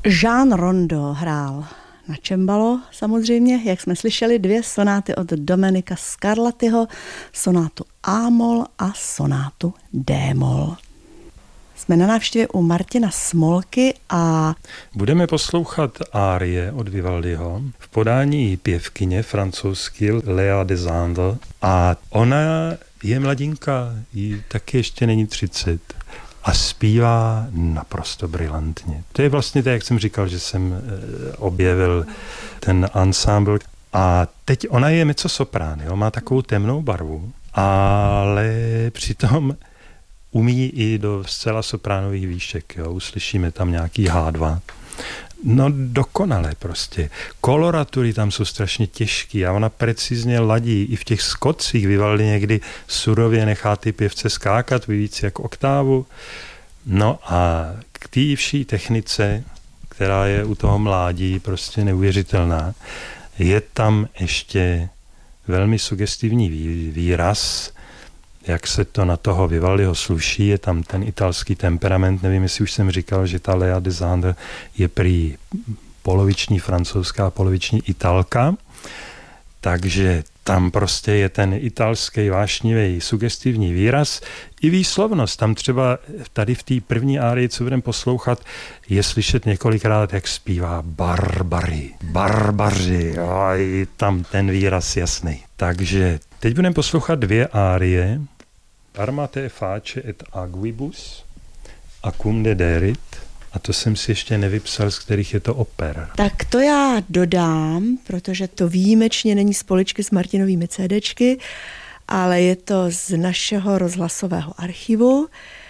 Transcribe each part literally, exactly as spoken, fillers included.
Jean Rondeau hrál na cembalo samozřejmě, jak jsme slyšeli, dvě sonáty od Domenica Scarlattiho, sonátu A-moll a sonátu D-moll. Jsme na návštěvě u Martina Smolky a budeme poslouchat árie od Vivaldiho v podání pěvkyně francouzsky Léa Desandre a ona je mladinka, jí taky ještě není třicet a zpívá naprosto brilantně. To je vlastně tak, jak jsem říkal, že jsem objevil ten ensemble a teď ona je mezzosoprán, jo? Má takovou temnou barvu, ale přitom umí i do zcela sopránových výšek, jo? Uslyšíme tam nějaký há dva. No dokonale prostě. Koloratury tam jsou strašně těžký a ona precizně ladí. I v těch skocích Vivaldi někdy surově nechá ty pěvce skákat víc jak oktávu. No a k té vší technice, která je u toho mládí prostě neuvěřitelná, je tam ještě velmi sugestivní výraz, jak se to na toho Vivaldiho sluší, je tam ten italský temperament, nevím, jestli už jsem říkal, že ta Léa Desandre je prý poloviční francouzská, poloviční Italka, takže tam prostě je ten italský vášnivý sugestivní výraz i výslovnost. Tam třeba tady v té první árii, co budeme poslouchat, je slyšet několikrát, jak zpívá barbary, barbaři, a i tam ten výraz jasný. Takže teď budeme poslouchat dvě árie, Armate face et aguibus a Cum dederit, a to jsem si ještě nevypsal, z kterých je to oper. Tak to já dodám, protože to výjimečně není z poličky s Martinovými cédečky, ale je to z našeho rozhlasového archivu.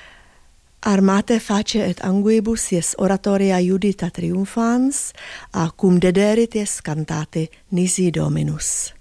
Armate face et anguibus je z oratoria Judita Triumphans a Cum dederit je z kantáty Nisi Dominus.